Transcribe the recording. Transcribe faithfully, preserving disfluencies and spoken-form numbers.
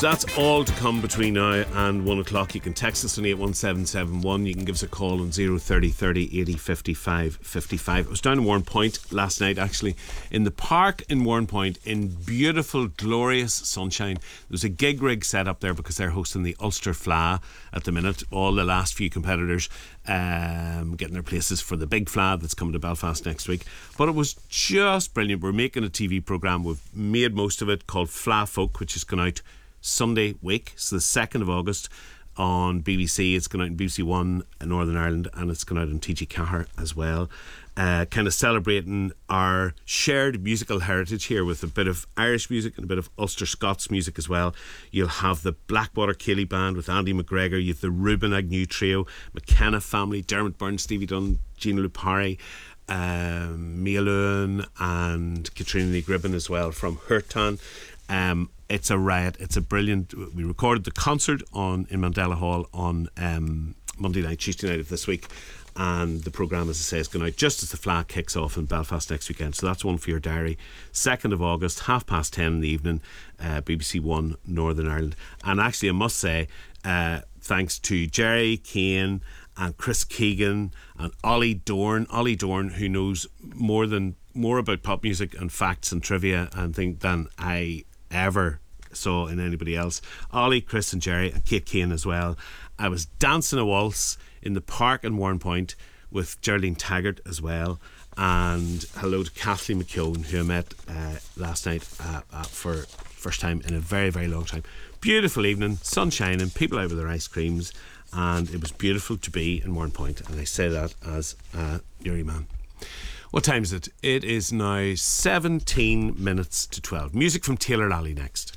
that's all to come between now and one o'clock. You can text us on eight one seven seven one. You can give us a call on zero thirty thirty eighty fifty-five fifty-five. I was down in Warrenpoint last night, actually, in the park in Warrenpoint, in beautiful, glorious sunshine. There's a gig rig set up there because they're hosting the Ulster Fleadh at the minute. All the last few competitors um, getting their places for the big Fleadh that's coming to Belfast next week. But it was just brilliant. We're making a T V programme. We've made most of it, called Fleadh Folk, which is going out Sunday week, so the second of August on B B C. It's going out in B B C One in Northern Ireland, and it's going out on T G Cahir as well. Uh, kind of celebrating our shared musical heritage here with a bit of Irish music and a bit of Ulster Scots music as well. You'll have the Blackwater Ceilidh Band with Andy McGregor. You have the Ruben Agnew Trio, McKenna family, Dermot Byrne, Stevie Dunn, Gina Lupari, um, Mia Lewin and Katrina Lee Gribben as well from Hurtan. Um, it's a riot. It's a brilliant. We recorded the concert on in Mandela Hall on um, Monday night, Tuesday night of this week, and the programme, as I say, is going out just as the Fleadh kicks off in Belfast next weekend. So that's one for your diary. second of August, half past ten in the evening, uh, B B C One Northern Ireland. And actually, I must say, uh, thanks to Jerry Kane and Chris Keegan and Ollie Dorn, Ollie Dorn, who knows more than more about pop music and facts and trivia and things than I ever saw in anybody else. Ollie, Chris and Jerry and Kate Kane as well. I was dancing a waltz in the park in Warrenpoint with Geraldine Taggart as well, and hello to Kathleen McKeown, who I met uh, last night uh, uh, for first time in a very very long time. Beautiful evening, sun shining, people out with their ice creams, and it was beautiful to be in Warrenpoint, and I say that as a Newry man. What time is it? It is now seventeen minutes to twelve. Music from Taylor Lally next.